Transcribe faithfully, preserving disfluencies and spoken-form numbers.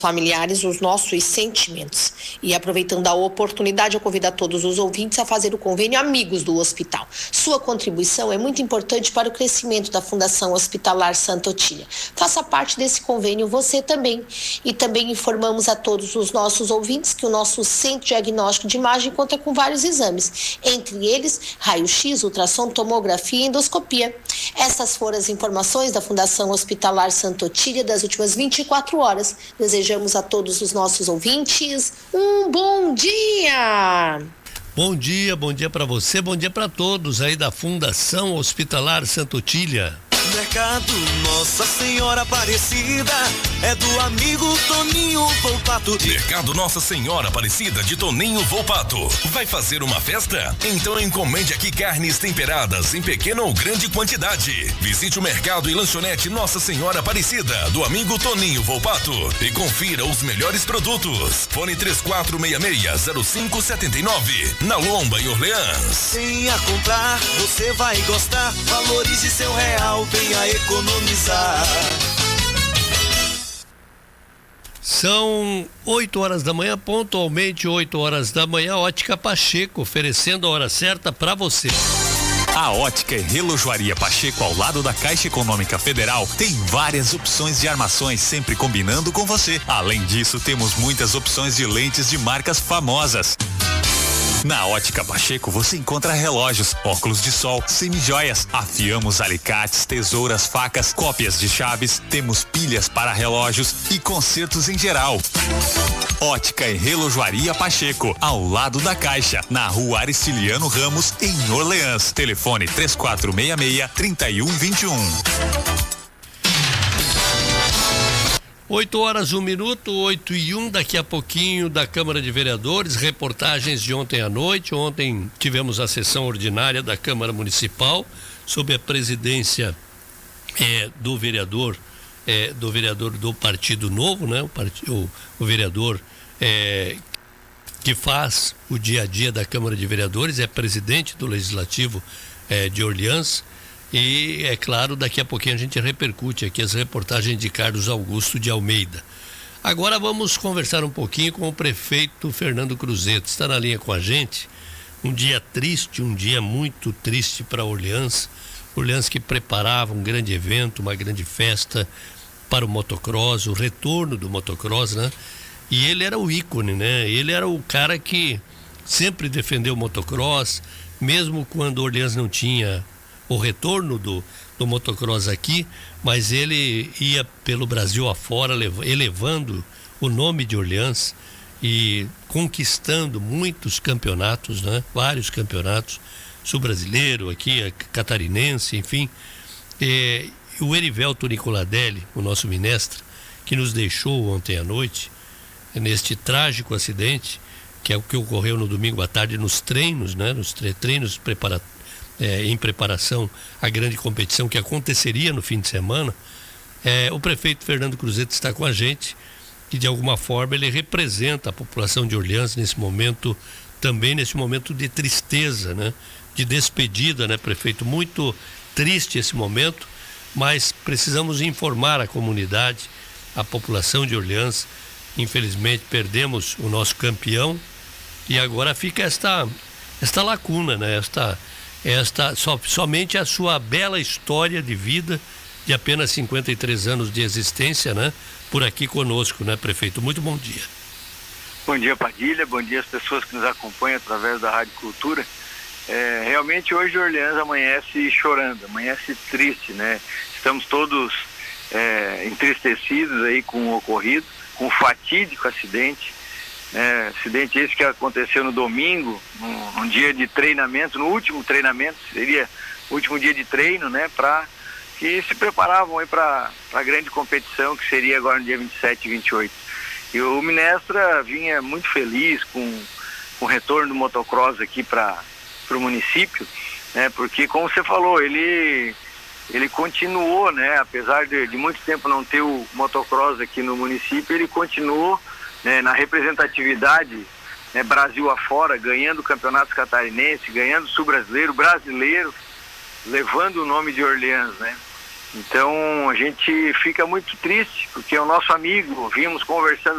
familiares os nossos sentimentos. E aproveitando a oportunidade, eu convido a todos os ouvintes a fazer o convênio Amigos do Hospital. Sua contribuição é muito importante para o crescimento da Fundação Hospitalar Santa Otília. Faça parte desse convênio você também. E também informamos a todos os nossos ouvintes que o nosso Centro Diagnóstico de Imagem conta com vários exames, entre eles raio-x, ultrassom, tomografia e endoscopia. Essas foram as informações da Fundação Hospitalar Santa Otília das últimas vinte e quatro horas. Desejamos a todos os nossos ouvintes um bom dia! Bom dia, bom dia para você, bom dia para todos aí da Fundação Hospitalar Santa Otília. Mercado Nossa Senhora Aparecida é do amigo Toninho Volpato. Mercado Nossa Senhora Aparecida de Toninho Volpato. Vai fazer uma festa? Então encomende aqui carnes temperadas em pequena ou grande quantidade. Visite o mercado e lanchonete Nossa Senhora Aparecida do amigo Toninho Volpato e confira os melhores produtos. Fone três quatro seis seis, zero cinco sete nove, na Lomba e Orleans. Venha comprar, você vai gostar. Valorize seu real, venha economizar. São oito horas da manhã, pontualmente oito horas da manhã, Ótica Pacheco, oferecendo a hora certa para você. A Ótica e Relojoaria Pacheco, ao lado da Caixa Econômica Federal, tem várias opções de armações, sempre combinando com você. Além disso, temos muitas opções de lentes de marcas famosas. Na Ótica Pacheco você encontra relógios, óculos de sol, semijoias, afiamos alicates, tesouras, facas, cópias de chaves, temos pilhas para relógios e consertos em geral. Ótica e Relojoaria Pacheco, ao lado da Caixa, na rua Aristiliano Ramos, em Orleans. Telefone três quatro seis seis, três um dois um. oito horas, um minuto, oito e um, daqui a pouquinho da Câmara de Vereadores, reportagens de ontem à noite. Ontem tivemos a sessão ordinária da Câmara Municipal, sob a presidência é, do vereador, é, do vereador do Partido Novo, né? O, part... o, o vereador é, que faz o dia a dia da Câmara de Vereadores, é presidente do Legislativo é, de Orleans. E, é claro, daqui a pouquinho a gente repercute aqui as reportagens de Carlos Augusto de Almeida. Agora vamos conversar um pouquinho com o prefeito Fernando Cruzeto. Está na linha com a gente. Um dia triste, um dia muito triste para Orleans. Orleans que preparava um grande evento, uma grande festa para o motocross, o retorno do motocross, né? E ele era o ícone, né? Ele era o cara que sempre defendeu o motocross, mesmo quando Orleans não tinha o retorno do, do motocross aqui, mas ele ia pelo Brasil afora, elevando o nome de Orleans e conquistando muitos campeonatos, né? Vários campeonatos, sul-brasileiro, aqui, catarinense, enfim. E, o Erivelto Nicoladelli, o nosso ministro, que nos deixou ontem à noite, neste trágico acidente, que é o que ocorreu no domingo à tarde nos treinos, né? Nos tre- treinos preparatórios, É, em preparação à grande competição que aconteceria no fim de semana. É, o prefeito Fernando Cruzeto está com a gente, que de alguma forma ele representa a população de Orleans nesse momento, também nesse momento de tristeza, né? De despedida, né, prefeito? Muito triste esse momento, mas precisamos informar a comunidade, a população de Orleans. Infelizmente perdemos o nosso campeão e agora fica esta, esta lacuna, né? Esta Esta, so, somente a sua bela história de vida, de apenas cinquenta e três anos de existência, né? Por aqui conosco, né, prefeito? Muito bom dia. Bom dia, Padilha, bom dia às pessoas que nos acompanham através da Rádio Cultura. É, realmente hoje Orleans amanhece chorando, amanhece triste, né? Estamos todos é, entristecidos aí com o ocorrido, com o fatídico acidente. É, acidente esse que aconteceu no domingo, num, num dia de treinamento, no último treinamento, seria o último dia de treino, né, para que se preparavam aí para a grande competição que seria agora no dia vinte e sete e vinte e oito. E o Minestra vinha muito feliz com, com o retorno do motocross aqui para o município, né, porque como você falou, ele, ele continuou, né, apesar de, de muito tempo não ter o motocross aqui no município, ele continuou, né, na representatividade, né, Brasil afora, ganhando campeonatos catarinenses, ganhando sul-brasileiro, brasileiro, levando o nome de Orleans, né? Então a gente fica muito triste, porque é o nosso amigo, vimos conversando